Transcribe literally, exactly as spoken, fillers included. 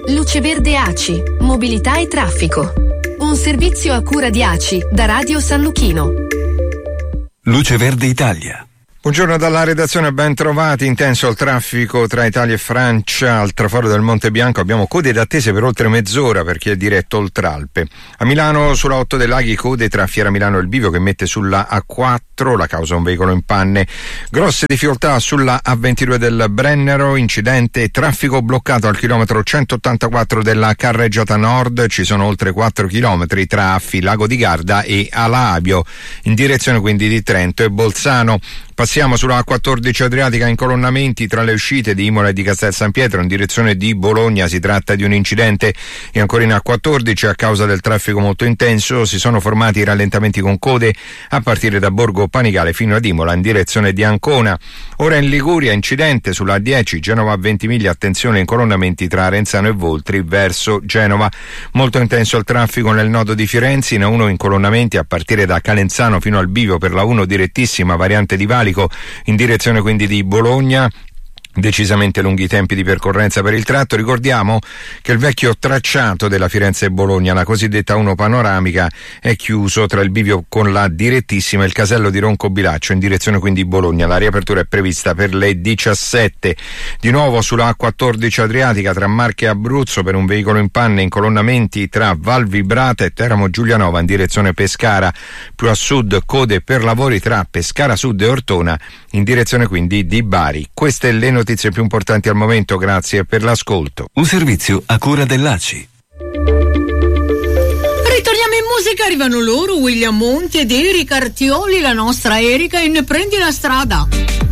Luce Verde A C I, mobilità e traffico. Un servizio a cura di A C I da Radio San Luchino. Luce Verde Italia. Buongiorno dalla redazione, ben trovati. Intenso il traffico tra Italia e Francia. Al traforo del Monte Bianco abbiamo code d'attesa per oltre mezz'ora per chi è diretto Oltralpe. A Milano sulla otto dei Laghi code tra Fiera Milano e il Bivio che mette sulla A quattro, la causa un veicolo in panne. Grosse difficoltà sulla A ventidue del Brennero, incidente, traffico bloccato al chilometro centottantaquattro della Carreggiata Nord. Ci sono oltre quattro chilometri tra Affi, Lago di Garda e Alabio, in direzione quindi di Trento e Bolzano. Passiamo sulla A quattordici Adriatica, incolonnamenti tra le uscite di Imola e di Castel San Pietro in direzione di Bologna. Si tratta di un incidente. E ancora in A quattordici, a causa del traffico molto intenso, si sono formati rallentamenti con code a partire da Borgo Panigale fino ad Imola in direzione di Ancona. Ora in Liguria, incidente sulla A dieci Genova a Ventimiglia, attenzione, incolonnamenti tra Arenzano e Voltri verso Genova. Molto intenso il traffico nel nodo di Firenze, in A uno incolonnamenti a partire da Calenzano fino al Bivio per la uno direttissima variante di Valico in direzione quindi di Bologna. Decisamente lunghi i tempi di percorrenza per il tratto. Ricordiamo che il vecchio tracciato della Firenze-Bologna, la cosiddetta uno panoramica, è chiuso tra il bivio con la direttissima e il casello di Roncobilaccio in direzione quindi Bologna. La riapertura è prevista per le diciassette. Di nuovo sulla A quattordici Adriatica tra Marche e Abruzzo per un veicolo in panne, incolonnamenti tra Val Vibrata e Teramo Giulianova in direzione Pescara. Più a sud code per lavori tra Pescara Sud e Ortona in direzione quindi di Bari. Queste le notizie notizie più importanti al momento, grazie per l'ascolto. Un servizio a cura dell'A C I. Ritorniamo in musica, arrivano loro, William Monti ed Erika Artioli, la nostra Erika in Prendi la strada.